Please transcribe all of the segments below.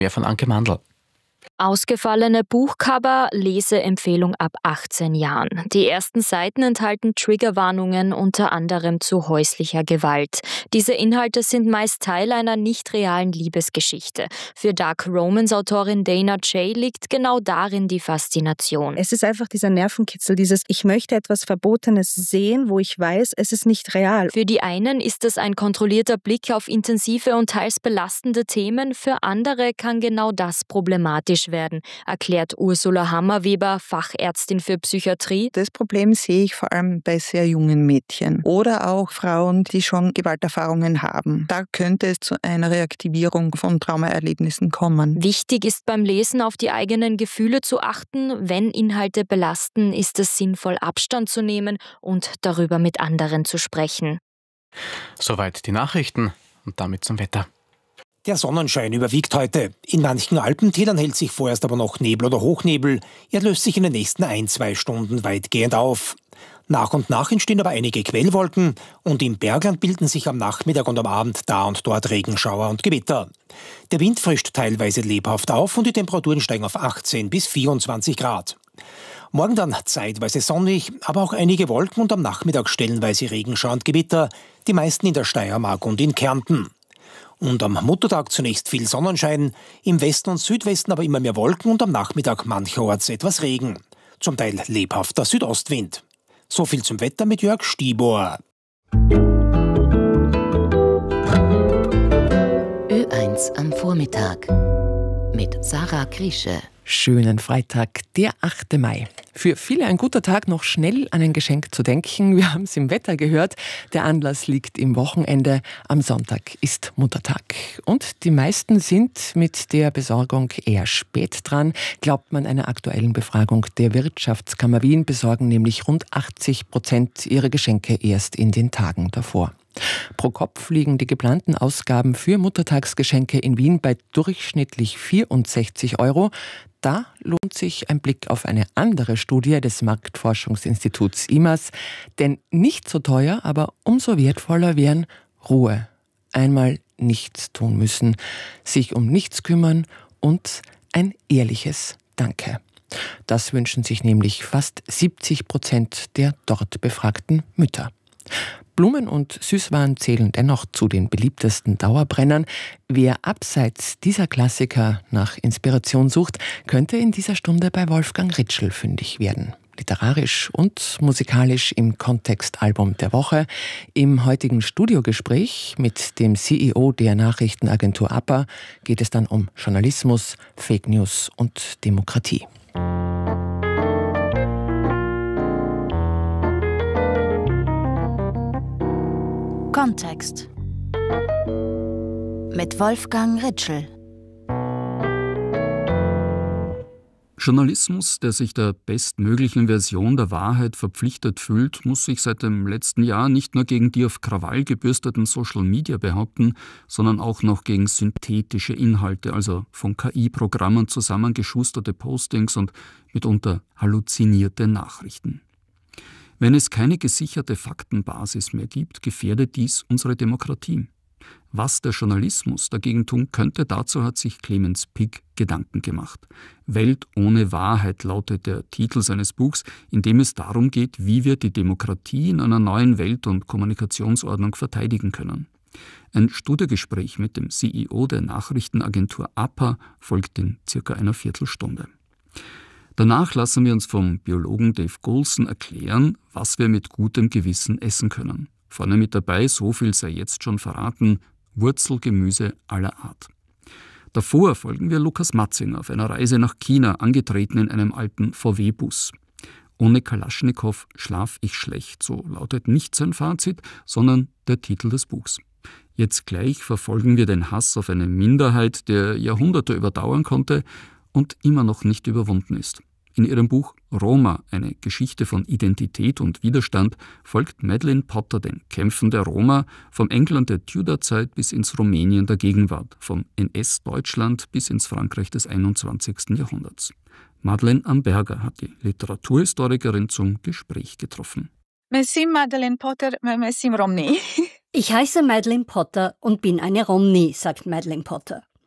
Mehr von Anke Mandl. Ausgefallene Buchcover, Leseempfehlung ab 18 Jahren. Die ersten Seiten enthalten Triggerwarnungen unter anderem zu häuslicher Gewalt. Diese Inhalte sind meist Teil einer nicht realen Liebesgeschichte. Für Dark Romance-Autorin Dana J. liegt genau darin die Faszination. Es ist einfach dieser Nervenkitzel, dieses ich möchte etwas Verbotenes sehen, wo ich weiß, es ist nicht real. Für die einen ist es ein kontrollierter Blick auf intensive und teils belastende Themen, für andere kann genau das problematisch werden, erklärt Ursula Hammerweber, Fachärztin für Psychiatrie. Das Problem sehe ich vor allem bei sehr jungen Mädchen oder auch Frauen, die schon Gewalterfahrungen haben. Da könnte es zu einer Reaktivierung von Traumaerlebnissen kommen. Wichtig ist beim Lesen auf die eigenen Gefühle zu achten. Wenn Inhalte belasten, ist es sinnvoll, Abstand zu nehmen und darüber mit anderen zu sprechen. Soweit die Nachrichten und damit zum Wetter. Der Sonnenschein überwiegt heute. In manchen Alpentälern hält sich vorerst aber noch Nebel oder Hochnebel. Er löst sich in den nächsten 1-2 Stunden weitgehend auf. Nach und nach entstehen aber einige Quellwolken und im Bergland bilden sich am Nachmittag und am Abend da und dort Regenschauer und Gewitter. Der Wind frischt teilweise lebhaft auf und die Temperaturen steigen auf 18 bis 24 Grad. Morgen dann zeitweise sonnig, aber auch einige Wolken und am Nachmittag stellenweise Regenschauer und Gewitter, die meisten in der Steiermark und in Kärnten. Und am Muttertag zunächst viel Sonnenschein, im Westen und Südwesten aber immer mehr Wolken und am Nachmittag mancherorts etwas Regen. Zum Teil lebhafter Südostwind. So viel zum Wetter mit Jörg Stibor. Ö1 am Vormittag mit Sarah Kriesche. Schönen Freitag, der 8. Mai. Für viele ein guter Tag, noch schnell an ein Geschenk zu denken. Wir haben es im Wetter gehört. Der Anlass liegt im Wochenende. Am Sonntag ist Muttertag. Und die meisten sind mit der Besorgung eher spät dran. Glaubt man einer aktuellen Befragung der Wirtschaftskammer Wien, besorgen nämlich rund 80% ihre Geschenke erst in den Tagen davor. Pro Kopf liegen die geplanten Ausgaben für Muttertagsgeschenke in Wien bei durchschnittlich 64 €. Da lohnt sich ein Blick auf eine andere Studie des Marktforschungsinstituts IMAS. Denn nicht so teuer, aber umso wertvoller wären Ruhe. Einmal nichts tun müssen, sich um nichts kümmern und ein ehrliches Danke. Das wünschen sich nämlich fast 70% der dort befragten Mütter. Blumen und Süßwaren zählen dennoch zu den beliebtesten Dauerbrennern. Wer abseits dieser Klassiker nach Inspiration sucht, könnte in dieser Stunde bei Wolfgang Ritschl fündig werden. Literarisch und musikalisch im Kontextalbum der Woche. Im heutigen Studiogespräch mit dem CEO der Nachrichtenagentur APA geht es dann um Journalismus, Fake News und Demokratie. Kontext mit Wolfgang Ritschl. Journalismus, der sich der bestmöglichen Version der Wahrheit verpflichtet fühlt, muss sich seit dem letzten Jahr nicht nur gegen die auf Krawall gebürsteten Social Media behaupten, sondern auch noch gegen synthetische Inhalte, also von KI-Programmen zusammengeschusterte Postings und mitunter halluzinierte Nachrichten. Wenn es keine gesicherte Faktenbasis mehr gibt, gefährdet dies unsere Demokratie. Was der Journalismus dagegen tun könnte, dazu hat sich Clemens Pick Gedanken gemacht. Welt ohne Wahrheit lautet der Titel seines Buchs, in dem es darum geht, wie wir die Demokratie in einer neuen Welt- und Kommunikationsordnung verteidigen können. Ein Studiogespräch mit dem CEO der Nachrichtenagentur APA folgt in circa einer Viertelstunde. Danach lassen wir uns vom Biologen Dave Goulson erklären, was wir mit gutem Gewissen essen können. Vorne mit dabei, so viel sei jetzt schon verraten, Wurzelgemüse aller Art. Davor folgen wir Lukas Matzinger auf einer Reise nach China, angetreten in einem alten VW-Bus. Ohne Kalaschnikow schlaf ich schlecht, so lautet nicht sein Fazit, sondern der Titel des Buchs. Jetzt gleich verfolgen wir den Hass auf eine Minderheit, der Jahrhunderte überdauern konnte und immer noch nicht überwunden ist. In ihrem Buch Roma, eine Geschichte von Identität und Widerstand, folgt Madeleine Potter den Kämpfen der Roma vom England der Tudorzeit bis ins Rumänien der Gegenwart, vom NS-Deutschland bis ins Frankreich des 21. Jahrhunderts. Madeleine Amberger hat die Literaturhistorikerin zum Gespräch getroffen. Merci Madeleine Potter, merci Romney. Ich heiße Madeleine Potter und bin eine Romney, sagt Madeleine Potter.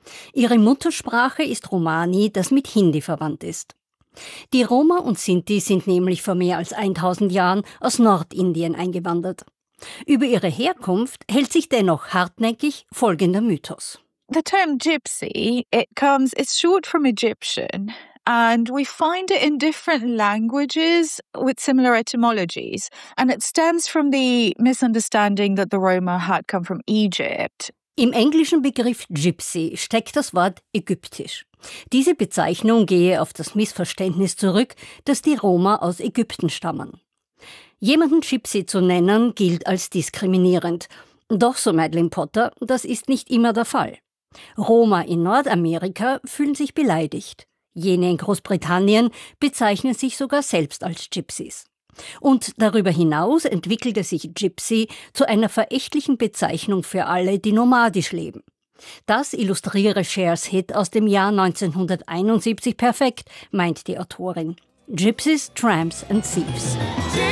Ihre Muttersprache ist Romani, das mit Hindi verwandt ist. Die Roma und Sinti sind nämlich vor mehr als 1000 Jahren aus Nordindien eingewandert. Über ihre Herkunft hält sich dennoch hartnäckig folgender Mythos. The term gypsy, it's short from Egyptian. And we find it in different languages with similar etymologies. And it stems from the misunderstanding that the Roma had come from Egypt. Im englischen Begriff Gypsy steckt das Wort ägyptisch. Diese Bezeichnung gehe auf das Missverständnis zurück, dass die Roma aus Ägypten stammen. Jemanden Gypsy zu nennen, gilt als diskriminierend. Doch, so Madeleine Potter, das ist nicht immer der Fall. Roma in Nordamerika fühlen sich beleidigt. Jene in Großbritannien bezeichnen sich sogar selbst als Gypsies. Und darüber hinaus entwickelte sich Gypsy zu einer verächtlichen Bezeichnung für alle, die nomadisch leben. Das illustriere Chers Hit aus dem Jahr 1971 perfekt, meint die Autorin. Gypsies, Tramps and Thieves.